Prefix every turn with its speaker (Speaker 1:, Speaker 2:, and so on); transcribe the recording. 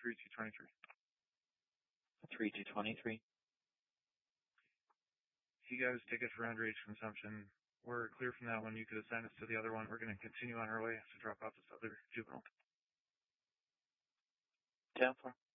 Speaker 1: 3223.
Speaker 2: 3223.
Speaker 1: If you guys take it for underage consumption, we're clear from that one. You could assign us to the other one. We're going to continue on our way to drop off this other juvenile.
Speaker 2: 10-4.